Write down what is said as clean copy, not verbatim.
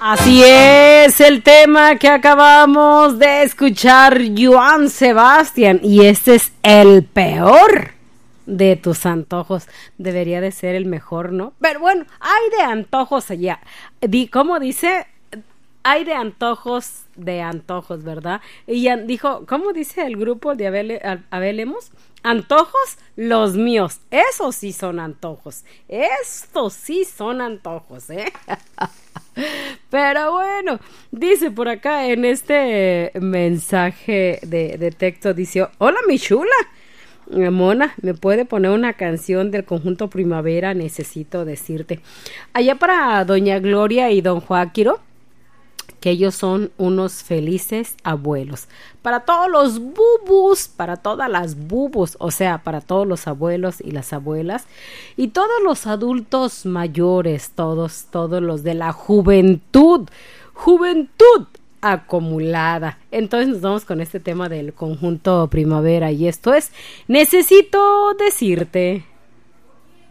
Así es el tema que acabamos de escuchar, Joan Sebastián, y este es el peor de tus antojos. Debería de ser el mejor, ¿no? Pero bueno, hay de antojos allá. ¿Cómo dice? Hay de antojos, ¿verdad? Y dijo, ¿cómo dice el grupo de Abel Lemos? Antojos los míos. Esos sí son antojos. Estos sí son antojos, ¿eh? Pero bueno, dice por acá en este mensaje de texto, dice, hola mi chula, Mona, ¿me puede poner una canción del conjunto Primavera? Necesito decirte. Allá para doña Gloria y don Joaquiro, que ellos son unos felices abuelos. Para todos los bubus, para todas las bubus, o sea, para todos los abuelos y las abuelas, y todos los adultos mayores, todos los de la juventud acumulada. Entonces nos vamos con este tema del conjunto Primavera, y esto es Necesito decirte.